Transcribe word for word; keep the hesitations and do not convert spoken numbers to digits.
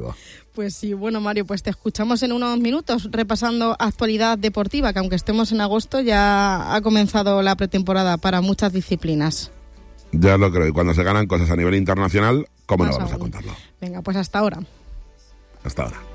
todo. Pues sí, bueno, Mario, pues te escuchamos en unos minutos repasando actualidad deportiva, que aunque estemos en agosto ya ha comenzado la pretemporada para muchas disciplinas. Ya lo creo, y cuando se ganan cosas a nivel internacional, ¿cómo Más no vamos aún. a contarlo? Venga, pues hasta ahora. Hasta ahora.